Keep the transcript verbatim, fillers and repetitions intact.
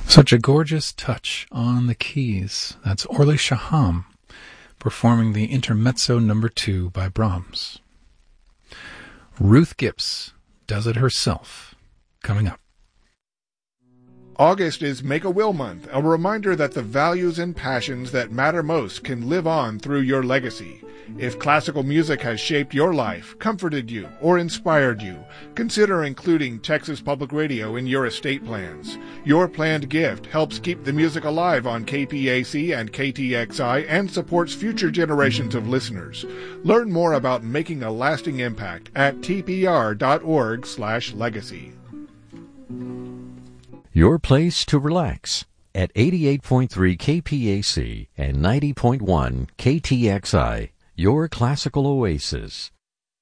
Such a gorgeous touch on the keys. That's Orly Shaham performing the Intermezzo number two by Brahms. Ruth Gibbs does it herself. Coming up. August is Make-A-Will Month, a reminder that the values and passions that matter most can live on through your legacy. If classical music has shaped your life, comforted you, or inspired you, consider including Texas Public Radio in your estate plans. Your planned gift helps keep the music alive on K P A C and K T X I and supports future generations of listeners. Learn more about making a lasting impact at t p r dot org slash legacy. Your place to relax at eighty-eight point three K P A C and ninety point one K T X I, your classical oasis.